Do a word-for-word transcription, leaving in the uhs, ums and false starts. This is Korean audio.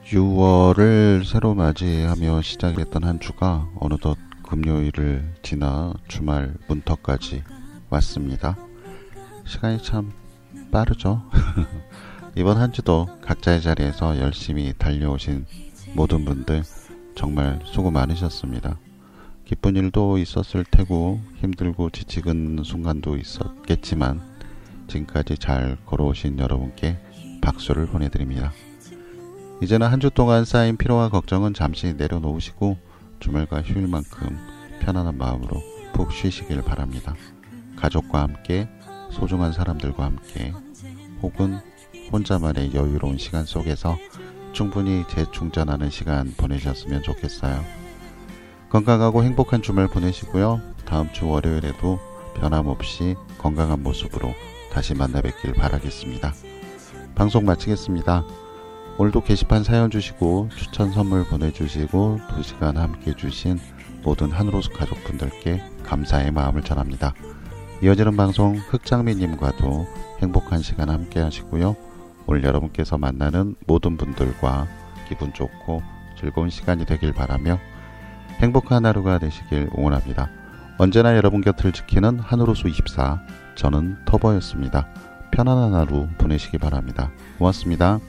유월을 새로 맞이하며 시작했던 한 주가 어느덧 금요일을 지나 주말 문턱까지 왔습니다. 시간이 참 빠르죠? 이번 한 주도 각자의 자리에서 열심히 달려오신 모든 분들 정말 수고 많으셨습니다. 기쁜 일도 있었을 테고 힘들고 지치는 순간도 있었겠지만 지금까지 잘 걸어오신 여러분께 박수를 보내드립니다. 이제는 한 주 동안 쌓인 피로와 걱정은 잠시 내려놓으시고 주말과 휴일만큼 편안한 마음으로 푹 쉬시길 바랍니다. 가족과 함께, 소중한 사람들과 함께, 혹은 혼자만의 여유로운 시간 속에서 충분히 재충전하는 시간 보내셨으면 좋겠어요. 건강하고 행복한 주말 보내시고요. 다음 주 월요일에도 변함없이 건강한 모습으로 다시 만나 뵙길 바라겠습니다. 방송 마치겠습니다. 오늘도 게시판 사연 주시고 추천 선물 보내주시고 두 시간 함께 해주신 모든 한우로스 가족분들께 감사의 마음을 전합니다. 이어지는 방송 흑장미님과도 행복한 시간 함께 하시고요. 오늘 여러분께서 만나는 모든 분들과 기분 좋고 즐거운 시간이 되길 바라며 행복한 하루가 되시길 응원합니다. 언제나 여러분 곁을 지키는 한우로스 이십사, 저는 터보였습니다. 편안한 하루 보내시기 바랍니다. 고맙습니다.